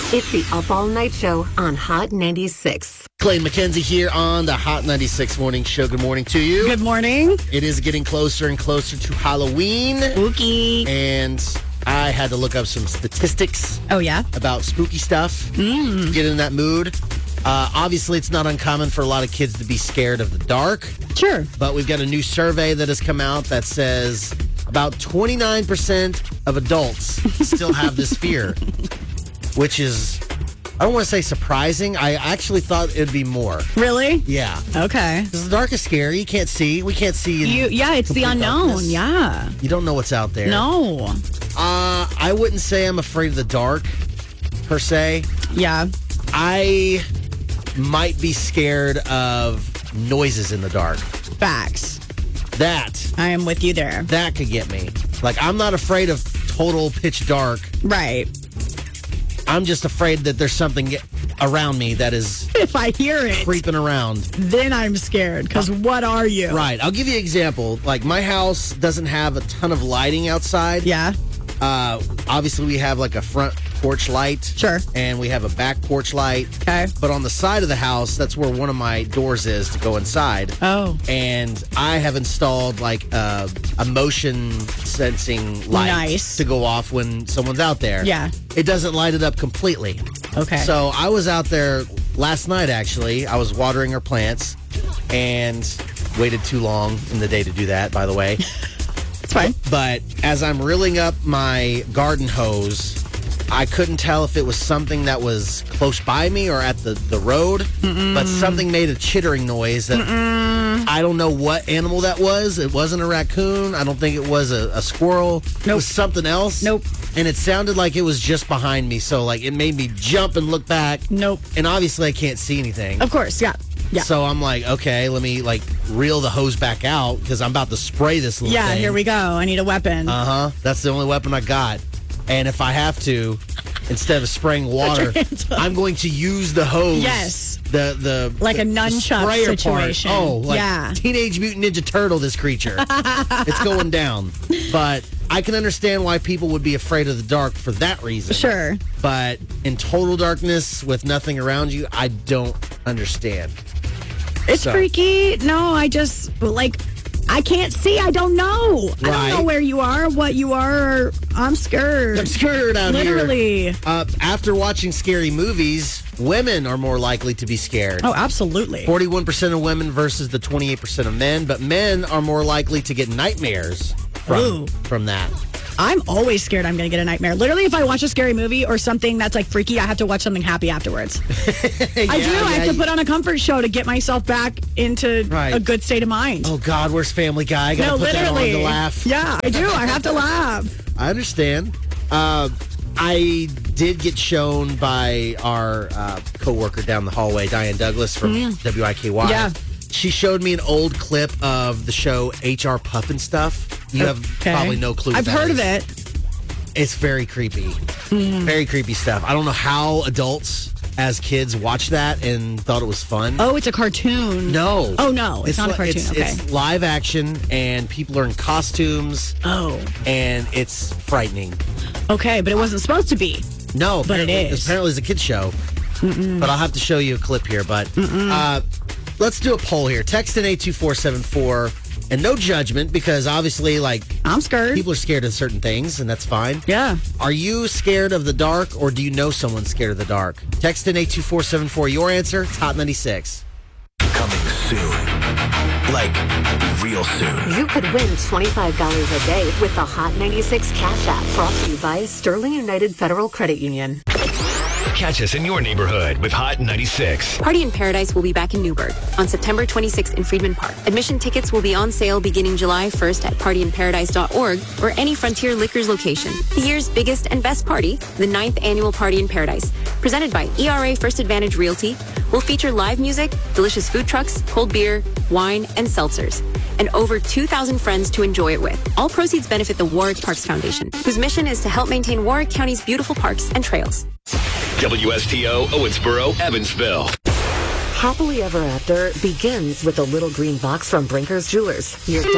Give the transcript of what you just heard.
It's the Up All Night Show on Hot 96. Clay McKenzie here on the Hot 96 Morning Show. Good morning to you. Good morning. It is getting closer and closer to Halloween. Spooky. And I had to look up some statistics. Oh, yeah? About spooky stuff to get in that mood. Obviously, it's not uncommon for a lot of kids to be scared of the dark. Sure. But we've got a new survey that has come out that says about 29% of adults still have this fear, which is, I don't want to say surprising. I actually thought it'd be more. Really? Yeah. Okay. Because the dark is scary. You can't see. We can't see. It's the unknown. Darkness. Yeah. You don't know what's out there. No. I wouldn't say I'm afraid of the dark, per se. Yeah. I might be scared of noises in the dark. Facts. That. I am with you there. That could get me. Like, I'm not afraid of total pitch dark. Right. I'm just afraid that there's something around me that is If I hear it, creeping around. then I'm scared. Because what are you? Right. I'll give you an example. Like, my house doesn't have a ton of lighting outside. Yeah. Obviously, we have like a front porch light. Sure. And we have a back porch light. Okay. But on the side of the house, that's where one of my doors is to go inside. Oh. And I have installed like a motion sensing light Nice. to go off when someone's out there. Yeah. It doesn't light it up completely. Okay. So I was out there last night, actually. I was watering our plants and waited too long in the day to do that, by the way. It's fine. But as I'm reeling up my garden hose, I couldn't tell if it was something that was close by me or at the road, but something made a chittering noise that I don't know what animal that was. It wasn't a raccoon. I don't think it was a squirrel. Nope. It was something else. Nope. And it sounded like it was just behind me, so like it made me jump and look back. Nope. And obviously I can't see anything. Of course, yeah. Yeah. So I'm like, okay, let me like reel the hose back out because I'm about to spray this little thing. Here we go. I need a weapon. That's the only weapon I got. And if I have to, instead of spraying water, I'm going to use the hose. Yes. The Like a the nunchuck sprayer situation. Part. Oh, like yeah. Teenage Mutant Ninja Turtle, this creature. It's going down. But I can understand why people would be afraid of the dark for that reason. Sure. But in total darkness with nothing around you, I don't understand. It's freaky. No, I just, I can't see. I don't know. I don't know where you are, what you are. I'm scared. I'm scared out Literally. here. After watching scary movies, women are more likely to be scared. Oh, absolutely. 41% of women versus the 28% of men, but men are more likely to get nightmares from that. I'm always scared I'm going to get a nightmare. Literally, if I watch a scary movie or something that's like freaky, I have to watch something happy afterwards. I have to put on a comfort show to get myself back into a good state of mind. Oh, God, where's Family Guy? I got to put that on to laugh. Yeah, I do. I have to laugh. I understand. I did get shown by our coworker down the hallway, Diane Douglas from WIKY. Yeah. She showed me an old clip of the show HR Puffin Stuff. You have probably no clue. I've heard of it. It's very creepy. Very creepy stuff. I don't know how adults as kids watched that and thought it was fun. Oh, it's a cartoon. No. Oh, no. It's not a cartoon. It's live action and people are in costumes. Oh. And it's frightening. Okay, but it wasn't supposed to be. No, but it is. Apparently it's a kid's show. But I'll have to show you a clip here. But let's do a poll here. Text in 82474. And no judgment, because obviously, I'm scared. People are scared of certain things, and that's fine. Yeah. Are you scared of the dark, or do you know someone scared of the dark? Text in 82474. Your answer, it's Hot 96. Coming soon. Like, real soon. You could win $25 a day with the Hot 96 Cash App, brought to you by Sterling United Federal Credit Union. Catch us in your neighborhood with Hot 96. Party in Paradise will be back in Newburgh on September 26th in Freedman Park. Admission tickets will be on sale beginning July 1st at partyinparadise.org or any Frontier Liquors location. The year's biggest and best party, the 9th annual Party in Paradise, presented by ERA First Advantage Realty, will feature live music, delicious food trucks, cold beer, wine, and seltzers, and over 2,000 friends to enjoy it with. All proceeds benefit the Warwick Parks Foundation, whose mission is to help maintain Warwick County's beautiful parks and trails. WSTO, Owensboro, Evansville. Happily Ever After begins with a little green box from Brinker's Jewelers. Your